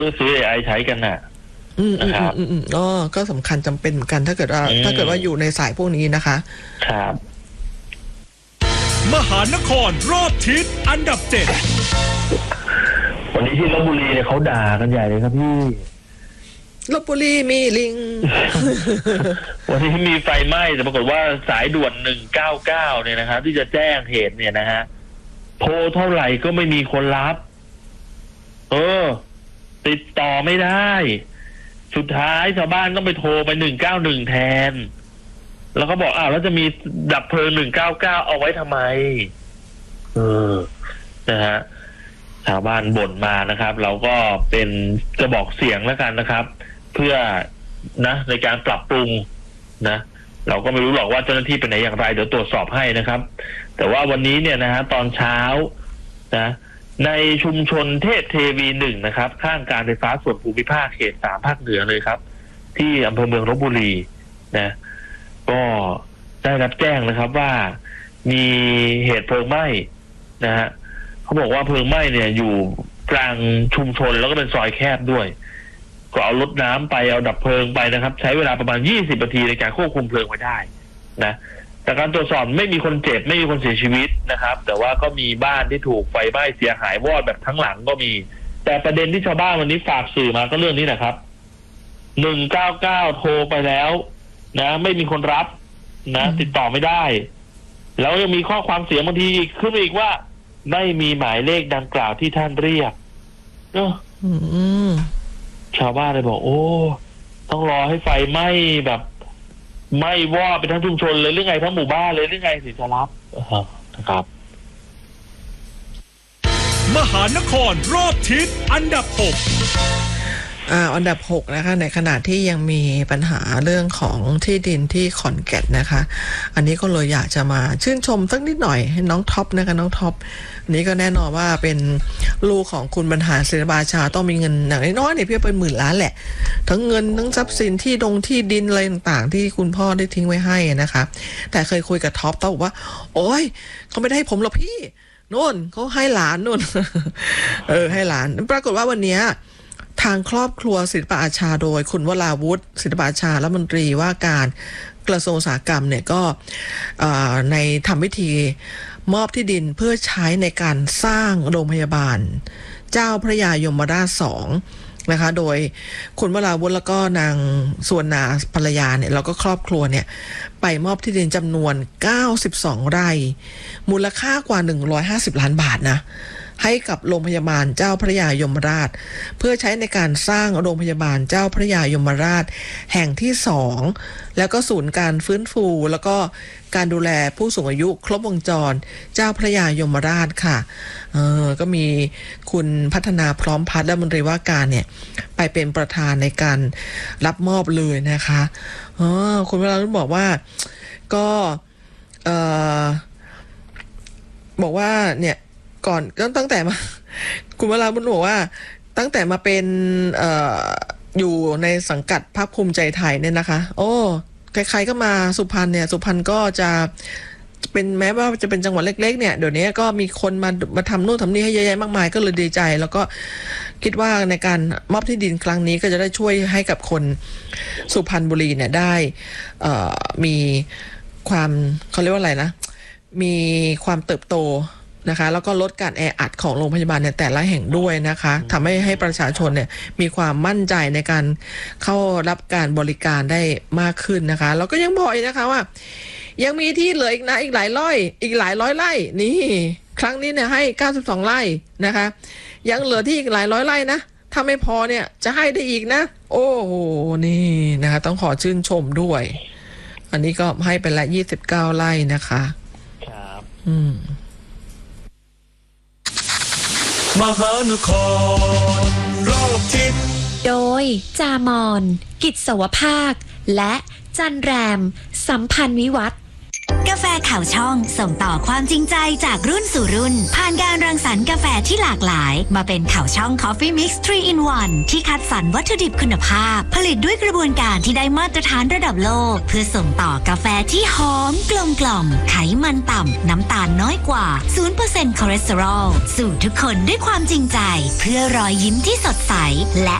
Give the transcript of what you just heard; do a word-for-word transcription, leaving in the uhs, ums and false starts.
พื่อซื้อ เอ ไอ ใช้กันน่ะอืมนะครับอืมอืมอ๋อก็สำคัญจำเป็นเหมือนกันถ้าเกิดว่าถ้าเกิดว่าอยู่ในสายพวกนี้นะคะครับมหานครรอบทิศอันดับเจ็ดวันนี้ที่ลพบุรีเนี่ยเขาด่ากันใหญ่เลยครับพี่ลพบุรีมีลิงวันนี้มีไฟไหม้แต่ปรากฏว่าสายด่วนหนึ่งเก้าเก้าเนี่ยนะครับที่จะแจ้งเหตุเนี่ยนะฮะโทรเท่าไหร่ก็ไม่มีคนรับเออติดต่อไม่ได้สุดท้ายชาวบ้านต้องไปโทรไปหนึ่งเก้าหนึ่งแทนแล้วก็บอกอ้าวแล้วจะมีดับเพลิงหนึ่งเก้าเก้าเอาไว้ทำไมเออนะฮะชาวบ้านบ่นมานะครับเราก็เป็นกระบอกเสียงแล้วกันนะครับเพื่อนะในการปรับปรุงนะเราก็ไม่รู้หรอกว่าเจ้าหน้าที่เป็นไหนอย่างไรเดี๋ยวตรวจสอบให้นะครับแต่ว่าวันนี้เนี่ยนะฮะตอนเช้านะในชุมชนเทพเทวีหนึ่งนะครับข้างการไฟฟ้าส่วนภูมิภาคเขตสามภาคเหนือเลยครับที่อำเภอเมืองลพบุรีนะก็ได้รับแจ้งนะครับว่ามีเหตุเพลิงไหม้นะฮะเขาบอกว่าเพลิงไหม้เนี่ยอยู่กลางชุมชนแล้วก็เป็นซอยแคบด้วยก็เอารถน้ำไปเอาดับเพลิงไปนะครับใช้เวลาประมาณยี่สิบนาทีในการควบคุมเพลิงไว้ได้นะแต่การตรวจสอบไม่มีคนเจ็บไม่มีคนเสียชีวิตนะครับแต่ว่าก็มีบ้านที่ถูกไฟไหม้เสียหายวอดแบบทั้งหลังก็มีแต่ประเด็นที่ชาวบ้านวันนี้ฝากสื่อมาก็เรื่องนี้นะครับหนึ่งเก้าเก้าโทรไปแล้วนะไม่มีคนรับนะติดต่อไม่ได้แล้วยังมีข้อความเสียงบางทีขึ้นมาอีกว่าไม่มีหมายเลขดังกล่าวที่ท่านเรียกเนาะชาวบ้านเลยบอกโอ้ต้องรอให้ไฟไหม้แบบไหม้วอดไปทั้งชุมชนเลยหรือไงทั้งหมู่บ้านเลยหรือไงถึงจะรับนะครับมหานครรอบทิศอันดับหกอ่าอันดับหกนะคะในขณะที่ยังมีปัญหาเรื่องของที่ดินที่ขอนแก่นนะคะอันนี้ก็เลยอยากจะมาชื่นชมสักนิดหน่อยให้น้องท็อปนะคะน้องท็อปนี้ก็แน่นอนว่าเป็นลูกของคุณบรรหารศิลปาชาต้องมีเงินอย่างน้อยๆเนี่ยเพียงเป็นหมื่นล้านแหละทั้งเงินทั้งทรัพย์สินที่ดงที่ดินอะไรต่างๆที่คุณพ่อได้ทิ้งไว้ให้นะคะแต่เคยคุยกับท็อปท็อปบอกว่าโอ๊ยเขาไม่ได้ให้ผมหรอกพี่โน่นเขาให้หลานโน่น เออให้หลานปรากฏว่าวันนี้ทางครอบครัวศิลปอาชาโดยคุณวราวุฒิศิลปอาชารัฐมนตรีว่าการกระทรวงอุตสาหกรรมเนี่ยก็ในทำพิธีมอบที่ดินเพื่อใช้ในการสร้างโรงพยาบาลเจ้าพระยายมราชสองนะคะโดยคุณวราวุฒิแล้วก็นางส่วนนาภรรยาเนี่ยแล้วก็ครอบครัวเนี่ยไปมอบที่ดินจำนวนเก้าสิบสองไร่มูลค่ากว่าหนึ่งร้อยห้าสิบล้านบาทนะให้กับโรงพยาบาลเจ้าพระยายมราชเพื่อใช้ในการสร้างโรงพยาบาลเจ้าพระยายมราชแห่งที่สองแล้วก็ศูนย์การฟื้นฟูแล้วก็การดูแลผู้สูงอายุครบวงจรเจ้าพระยายมราชค่ะเออก็มีคุณพัฒนาพร้อมพัฒน์รัฐมนตรีว่าการเนี่ยไปเป็นประธานในการรับมอบเลยนะคะอ๋อคุณวราวุฒิบอกว่าก็เอ่อบอกว่าเนี่ยก่อนก็ตั้งแต่มาคุณวราวุฒิบอกว่าตั้งแต่มาเป็นเอ่ออยู่ในสังกัดพรรคภูมิใจไทยเนี่ยนะคะโอ้ใครๆก็มาสุพรรณเนี่ยสุพรรณก็จะเป็นแม้ว่าจะเป็นจังหวัดเล็กๆเนี่ยเดี๋ยวนี้ก็มีคนมามาทำนู่นทำนี่ให้เยอะแยะมากมายก็เลยดีใจแล้วก็คิดว่าในการมอบที่ดินครั้งนี้ก็จะได้ช่วยให้กับคนสุพรรณบุรีเนี่ยได้เอ่อมีความเขาเรียกว่าอะไรนะมีความเติบโตนะคะแล้วก็ลดการแออัดของโรงพยาบาลในแต่ละแห่งด้วยนะคะทำให้ให้ประชาชนเนี่ยมีความมั่นใจในการเข้ารับการบริการได้มากขึ้นนะคะแล้วก็ยังบอกอีกนะคะว่ายังมีที่เหลืออีกนะอีกหลายร้อยอีกหลายร้อยไร่นี่ครั้งนี้เนี่ยให้เก้าสิบสองไร่นะคะยังเหลือที่อีกหลายร้อยไร่นะถ้าไม่พอเนี่ยจะให้ได้อีกนะโอ้โหนี่นะคะต้องขอชื่นชมด้วยอันนี้ก็ให้ไปละยี่สิบเก้าไร่นะคะครับอืมมหานครรอบทิศโดยจามอนกิจสวภาคและจันแรมสัมพันธ์วิวัฒน์กาแฟข่าวช่องส่งต่อความจริงใจจากรุ่นสู่รุ่นผ่านการรังสรรค์กาแฟที่หลากหลายมาเป็นข่าวช่อง Coffee Mix ทรี in วัน ที่คัดสรรวัตถุดิบคุณภาพผลิตด้วยกระบวนการที่ได้มาตรฐานระดับโลกเพื่อส่งต่อกาแฟที่หอมกลมกล่อมไขมันต่ำน้ำตาลน้อยกว่า ศูนย์เปอร์เซ็นต์ คอเลสเตอรอลสู่ทุกคนด้วยความจริงใจเพื่อรอยยิ้มที่สดใสและ